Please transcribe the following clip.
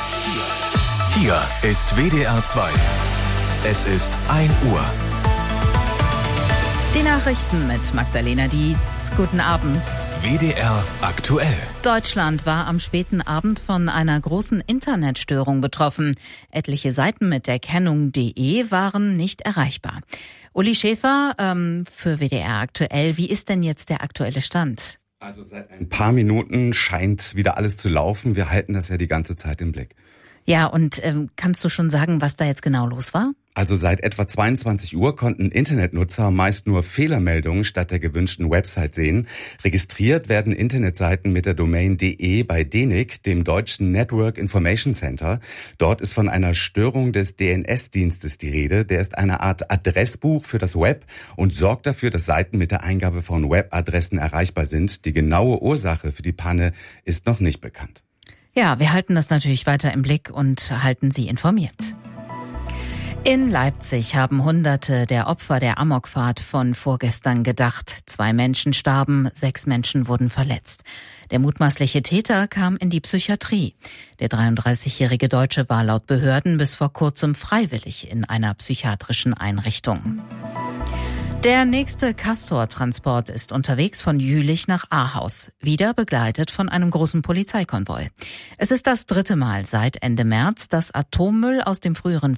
Hier ist WDR 2. Es ist 1 Uhr. Die Nachrichten mit Magdalena Dietz. Guten Abend. WDR aktuell. Deutschland war am späten Abend von einer großen Internetstörung betroffen. Etliche Seiten mit der Kennung .de waren nicht erreichbar. Uli Schäfer für WDR aktuell. Wie ist denn jetzt der aktuelle Stand? Also seit ein paar Minuten scheint wieder alles zu laufen. Wir halten das ja die ganze Zeit im Blick. Ja, und kannst du schon sagen, was da jetzt genau los war? Also seit etwa 22 Uhr konnten Internetnutzer meist nur Fehlermeldungen statt der gewünschten Website sehen. Registriert werden Internetseiten mit der Domain .de bei DENIC, dem deutschen Network Information Center. Dort ist von einer Störung des DNS-Dienstes die Rede. Der ist eine Art Adressbuch für das Web und sorgt dafür, dass Seiten mit der Eingabe von Webadressen erreichbar sind. Die genaue Ursache für die Panne ist noch nicht bekannt. Ja, wir halten das natürlich weiter im Blick und halten Sie informiert. In Leipzig haben Hunderte der Opfer der Amokfahrt von vorgestern gedacht. 2 Menschen starben, 6 Menschen wurden verletzt. Der mutmaßliche Täter kam in die Psychiatrie. Der 33-jährige Deutsche war laut Behörden bis vor kurzem freiwillig in einer psychiatrischen Einrichtung. Der nächste Castor-Transport ist unterwegs von Jülich nach Ahaus, wieder begleitet von einem großen Polizeikonvoi. Es ist das 3. Mal seit Ende März, dass Atommüll aus dem früheren